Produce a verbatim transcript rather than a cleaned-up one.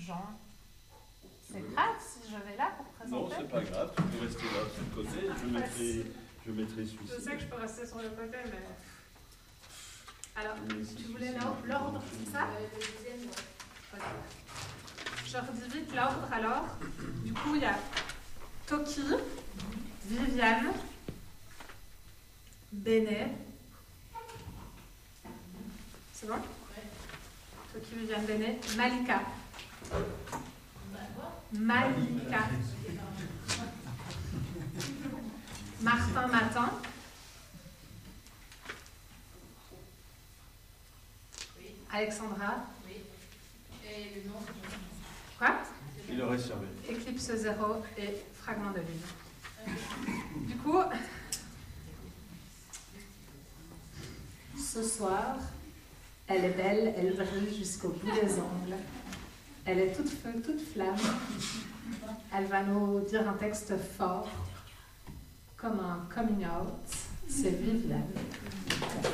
Jean. C'est grave si je vais là pour présenter? Non, c'est pas grave, tu peux rester là, sur le côté, je mettrai, je mettrai celui-ci. Je sais que je peux rester sur le côté, mais... Alors, tu voulais l'ordre, c'est ça? Le deuxième, ouais. Je redis vite l'ordre alors. Du coup, il y a Toki, Viviane, Benet. C'est bon? Ouais. Toki, Viviane, Benet, Malika. Malika. Martin Matin. Oui. Alexandra. Oui. Et le nom. Quoi? Il aurait servi. Éclipse zéro et fragment de lune. Du coup, ce soir, elle est belle, elle brille jusqu'au bout des ongles. Elle est toute feu, toute flamme. Elle va nous dire un texte fort, comme un coming out. C'est Viviane.